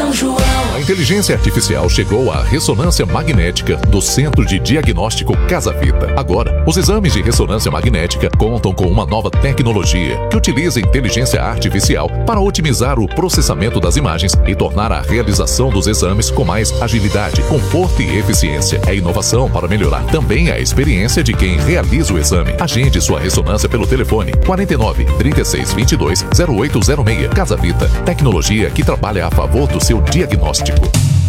São João. A inteligência artificial chegou à ressonância magnética do Centro de Diagnóstico Casa Vita. Agora, os exames de ressonância magnética contam com uma nova tecnologia que utiliza inteligência artificial para otimizar o processamento das imagens e tornar a realização dos exames com mais agilidade, conforto e eficiência. É inovação para melhorar também a experiência de quem realiza o exame. Agende sua ressonância pelo telefone 49 36 22 0806. Casa Vita, tecnologia que trabalha a favor do seu diagnóstico.